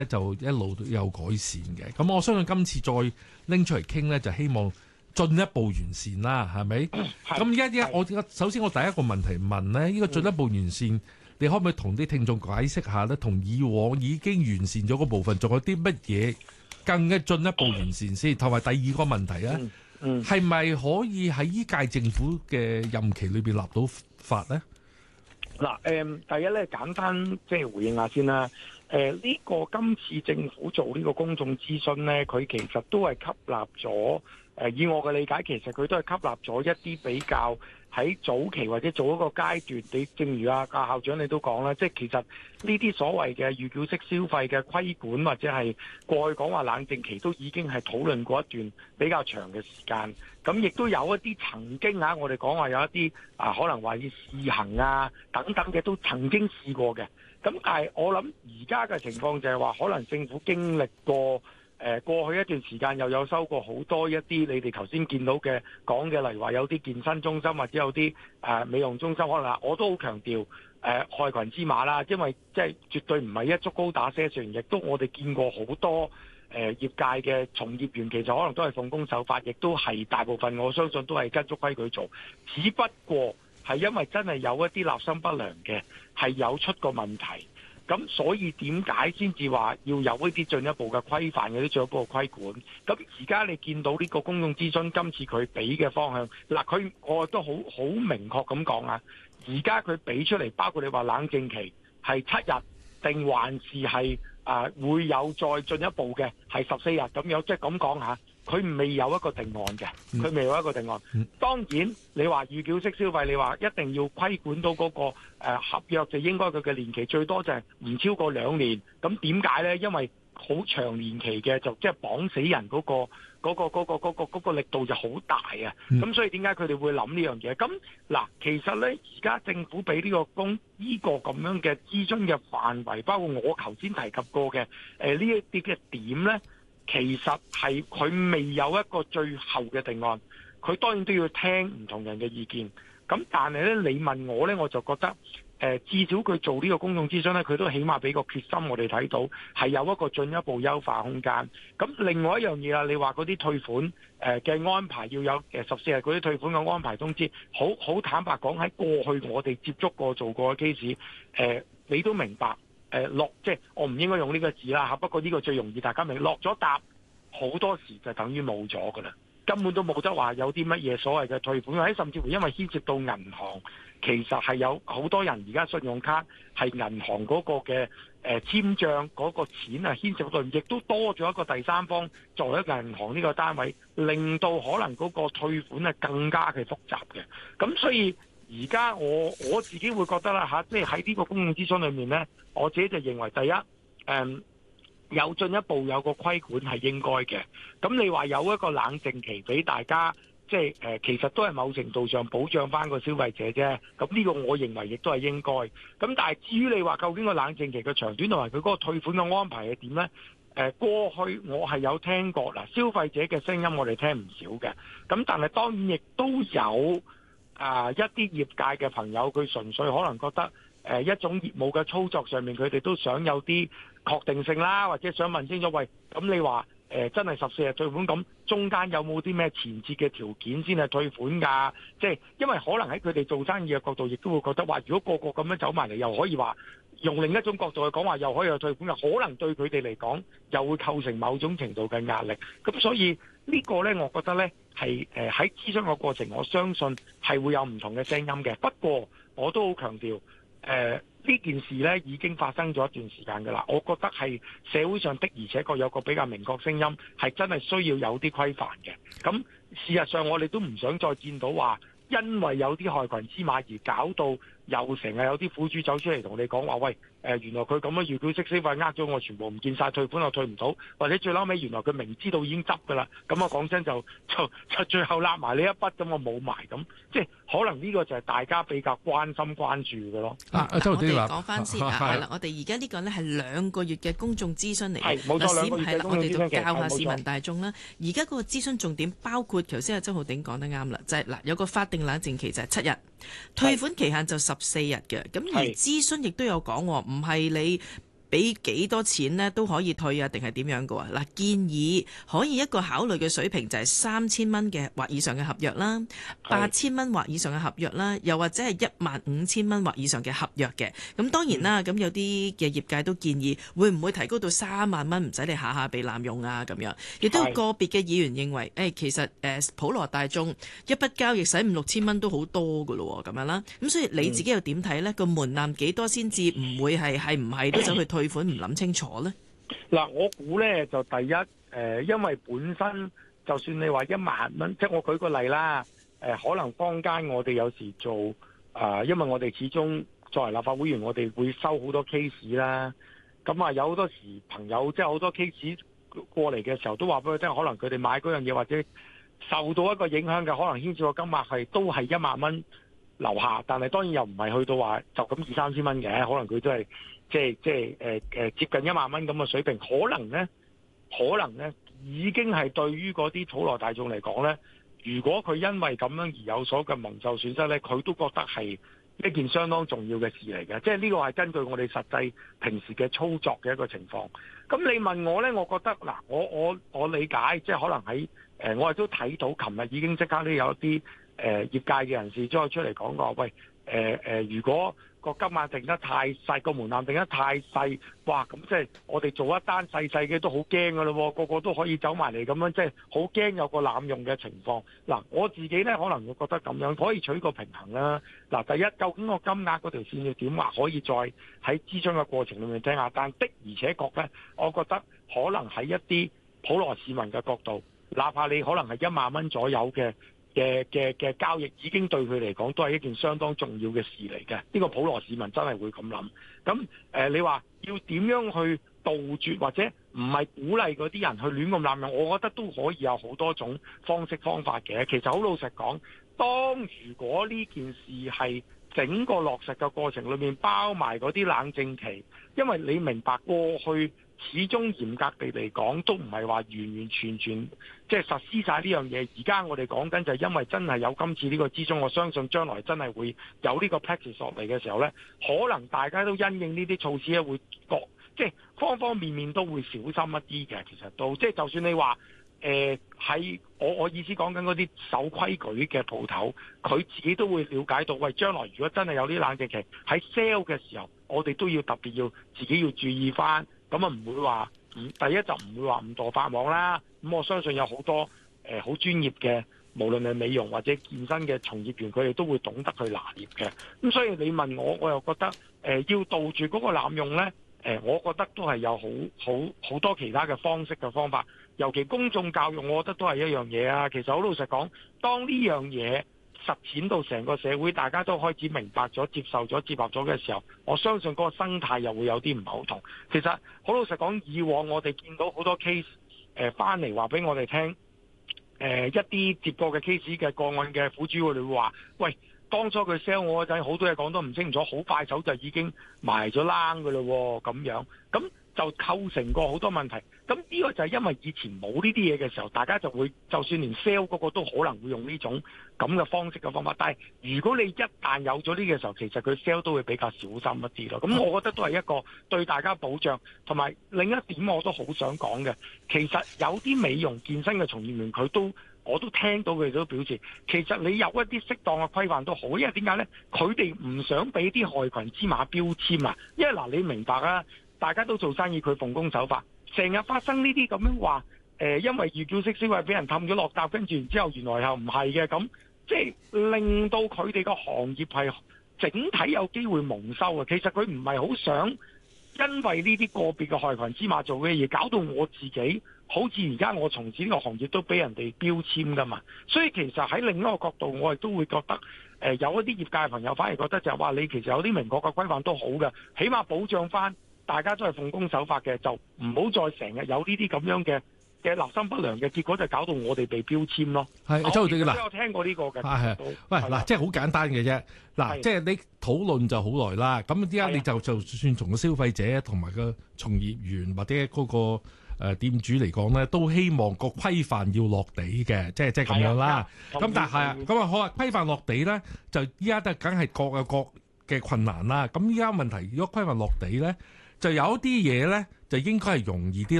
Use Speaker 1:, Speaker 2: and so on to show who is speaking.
Speaker 1: 就一路都有改善嘅。咁我相信今次再拎出嚟傾呢，就希望進一步完善啦，係咪？咁而家我首先我第一個問題問呢，呢個進一步完善，你可唔可以同啲聽眾解釋下呢？同以往已經完善咗嗰部分，仲有啲乜嘢更加進一步完善先？同埋第二個問題呢，係咪可以喺依屆政府嘅任期裏邊立到法呢？
Speaker 2: 嗱，第一咧，簡單即係回應下先啦。呢個今次政府做呢個公眾諮詢咧，佢其實都係吸納咗，以我嘅理解，其實佢都係吸納咗一啲比較喺早期或者做一個階段，你正如校長你都講啦，即係其實呢啲所謂嘅預繳式消費嘅規管或者係過去講話冷靜期都已經係討論過一段比較長嘅時間。咁亦都有一啲曾經我哋講話有一啲可能話要試行等等嘅都曾經試過嘅。咁但係我諗而家嘅情況就係話，可能政府經歷過過去一段時間，又有收過好多一啲你哋頭先見到嘅講嘅，例如話有啲健身中心或者有啲美容中心，可能我都好強調害群之馬啦，因為即係絕對唔係一竹篙打瀉船，亦都我哋見過好多業界嘅從業員，其實可能都係奉公守法，亦都係大部分我相信都係跟足規矩做，只不過係因為真係有一啲立心不良嘅係有出過問題。咁所以點解先至話要有一啲進一步嘅規範，有啲進一步嘅規管？咁而家你見到呢個公眾諮詢，今次佢俾嘅方向，嗱我都好明確咁講啊！而家佢俾出嚟，包括你話冷靜期係7日，定還是係會有再進一步嘅係14日咁樣，即係咁講下。佢未有一個定案嘅，佢未有一個定案。當然，你話預繳式消費，你話一定要規管到嗰個合約，就應該佢嘅年期最多就係唔超過2年。咁點解呢？因為好長年期嘅就即係綁死人嗰個力度就好大啊！咁所以點解佢哋會諗呢樣嘢？咁嗱，其實呢，而家政府俾呢個咁樣嘅諮詢嘅範圍，包括我頭先提及過嘅呢一啲嘅點呢。其實係佢未有一個最後嘅定案，佢當然都要聽唔同人嘅意見。咁但係咧，你問我咧，我就覺得至少佢做呢個公眾諮詢咧，佢都起碼俾個決心我哋睇到係有一個進一步優化空間。咁另外一樣嘢你話嗰啲退款嘅安排要有14日嗰啲退款嘅安排通知，好坦白講，喺過去我哋接觸過做過嘅 case，你都明白。即係我唔應該用呢個字啦，不過呢個最容易大家明。落咗答好多時就等於冇咗㗎啦，根本都冇得話有啲乜嘢所謂嘅退款，或者甚至乎因為牽涉到銀行，其實係有好多人而家信用卡係銀行嗰個嘅簽帳嗰個錢牽涉到，亦都多咗一個第三方作為一個銀行呢個單位，令到可能嗰個退款更加嘅複雜嘅。咁所以而家我自己會覺得啦即係喺呢個公共諮詢裏面呢，我自己就認為第一有進一步有個規管係應該嘅。咁你話有一個冷靜期俾大家，即係其實都係某程度上保障翻個消費者啫。咁呢個我認為亦都係應該。咁但係至於你話究竟個冷靜期嘅長短同埋佢嗰個退款嘅安排係點呢？過去我係有聽過嗱，消費者嘅聲音我哋聽唔少嘅。咁但係當然亦都有一啲業界嘅朋友，佢純粹可能覺得一種業務嘅操作上面，佢哋都想有啲確定性啦，或者想問清楚，喂，咁你話真係14日退款，咁中間有冇啲咩前置嘅條件先係退款㗎？即係因為可能喺佢哋做生意嘅角度，亦都會覺得話，如果個個咁樣走埋嚟，又可以話用另一種角度去講話，又可以有退款嘅，可能對佢哋嚟講又會構成某種程度嘅壓力。咁所以呢個呢，我覺得呢係喺諮詢嘅過程，我相信係會有唔同嘅聲音嘅。不過我都好強調，呢件事呢已經發生咗一段時間㗎啦。我覺得係社會上的而且確有個比較明確聲音，係真係需要有啲規範嘅。咁事實上我哋都唔想再見到話，因為有啲害群之馬而搞到又成日有啲苦主走出嚟同你講話，喂，原來佢咁樣預繳式消費呃咗我，全部唔見晒，退款又退唔到，或者最撈尾原來佢明知道已經執㗎啦，咁我講真就最後揦埋呢一筆，咁我冇埋咁，即係可能呢個就係大家比較關心關注嘅咯。
Speaker 3: 周我哋講翻先係啦，我哋而家呢個呢係2個月嘅公眾諮詢嚟嘅，
Speaker 2: 係冇錯，2個月嘅公眾諮詢嘅，
Speaker 3: 我哋都教下市民大眾啦。而家嗰個諮詢重點包括頭先阿周浩鼎講得啱啦，就係有個法定冷靜期就係7日，退款期限就14日嘅。咁而諮詢亦都有講，唔係你俾幾多錢呢都可以退啊，定係點樣嘅喎？嗱，建議可以一個考慮嘅水平就係3000蚊嘅或以上嘅合約啦，8000蚊或以上嘅合約啦，又或者係15000蚊或以上嘅合約嘅。咁當然啦，咁有啲嘅業界都建議會唔會提高到3萬蚊，唔使你下下被濫用啊咁樣。亦都有個別嘅議員認為，其實普羅大眾一筆交易使5-6千蚊都好多㗎咯，咁樣啦。咁所以你自己又點睇呢？個門檻幾多先至唔會係唔係都走去退款唔諗清楚呢？
Speaker 2: 嗱，我估呢就第一因為本身就算你話1萬蚊，即係我舉個例啦，可能坊間我哋有時做因為我哋始終作為立法會議員，我哋會收好多 case 啦。咁啊，有好多時朋友即係好多 case 過嚟嘅時候，都話俾佢聽，可能佢哋買嗰樣嘢或者受到一個影響嘅，可能牽涉個金額都係1萬蚊樓下，但係當然又唔係去到話就咁2-3千蚊嘅，可能佢都係接近1萬蚊咁嘅水平，可能呢已經係對於嗰啲普羅大眾嚟講呢，如果佢因為咁樣而有所嘅蒙受損失呢，佢都覺得係一件相當重要嘅事嚟嘅，即係呢個係根據我哋實際平時嘅操作嘅一個情況。咁你問我呢，我覺得嗱，我理解，即係可能喺我亦都睇到，琴日已經即刻都有一啲業界嘅人士再出嚟講過，喂如果個金額定得太細，個門檻定得太細，哇！咁即係我哋做一單細細嘅都好驚噶咯，個個都可以走埋嚟咁樣，即係好驚有個濫用嘅情況。嗱，我自己呢可能會覺得咁樣可以取個平衡啦。嗱，第一，究竟個金額嗰條線要點畫，可以再喺諮詢嘅過程裏面聽下。但的而且確呢，我覺得可能喺一啲普羅市民嘅角度，哪怕你可能係1萬蚊左右嘅交易，已經對佢嚟講都係一件相當重要嘅事嚟嘅。呢個普羅市民真係會咁諗。咁你話要點樣去杜絕或者唔係鼓勵嗰啲人去亂咁濫用，我覺得都可以有好多種方式方法嘅。其實好老實講，當如果呢件事係整個落實嘅過程裏面包埋嗰啲冷靜期，因為你明白過去始終嚴格地嚟講都唔係話完完全全即係實施晒呢樣嘢。而家我哋講緊就係因為真係有今次呢個諮詢，我相信將來真係會有呢個 practice 落嚟嘅時候呢，可能大家都因應呢啲措施咧，會即係方方面面都會小心一啲嘅。其實都即係就算你話喺我意思講緊嗰啲守規矩嘅鋪頭，佢自己都會了解到，喂，將來如果真係有啲冷靜期喺 sale 嘅時候，我哋都要特別自己要注意翻。咁啊唔會話第一就唔會話誤墮法網啦。咁我相信有好多好專業嘅，無論係美容或者健身嘅從業員，佢哋都會懂得去拿捏嘅。咁所以你問我，我又覺得要杜絕嗰個濫用呢，我覺得都係有好多其他嘅方式嘅方法。尤其公眾教育，我覺得都係一樣嘢啊。其實好老實講，當呢樣嘢實踐到成個社會，大家都開始明白咗、接受咗、接納咗嘅時候，我相信嗰個生態又會有啲唔係好同。其實好老實講，以往我哋見到好多 case 翻嚟話俾我哋聽，一啲接過嘅 case 嘅個案嘅苦主，佢哋會話：喂，當初佢 sell 我嗰陣，好多嘢講得唔清楚，好快手就已經埋咗冷㗎咯，咁樣咁就構成過好多問題。咁呢個就係因為以前冇呢啲嘢嘅時候，大家就會就算連 sell 嗰個都可能會用呢種咁嘅方式嘅方法。但係如果你一旦有咗呢個時候，其實佢 sell 都會比較小心一啲咯。咁我覺得都係一個對大家保障。同埋另一點我都好想講嘅，其實有啲美容健身嘅從業員，我都聽到佢哋都表示，其實你有一啲適當嘅規範都好，因為點解呢？佢哋唔想俾啲害群之馬標籤啊。因為嗱，你明白啊，大家都做生意，佢奉公守法。成日發生呢啲咁樣話，因為預繳式消費俾人氹咗落搭，跟住然之後原來又唔係嘅，咁即係令到佢哋個行業係整體有機會蒙羞啊！其實佢唔係好想因為呢啲個別嘅害群之馬做嘅嘢，搞到我自己好似而家我從事呢個行業都俾人哋標籤噶嘛。所以其實喺另一個角度，我亦都會覺得，有一啲業界嘅朋友反而覺得就係話，你其實有啲明確嘅規範都好嘅，起碼保障翻。大家都係奉公守法嘅，就唔好再成日有呢啲咁樣嘅立心不良嘅結果，就搞到我哋被標籤咯。係周浩鼎嗱，我有聽過呢個嘅。係
Speaker 1: 喂嗱，即係好簡單嘅啫。嗱，即係你討論就好耐啦。咁點解你就算從個消費者同埋個從業員或者嗰個店主嚟講咧，都希望個規範要落地嘅，即係咁樣啦。咁但係咁啊好啊，規範落地咧，就依家都梗係各有各嘅困難啦。咁依家問題，如果規範落地咧， 就有啲嘢呢，就應該係容易啲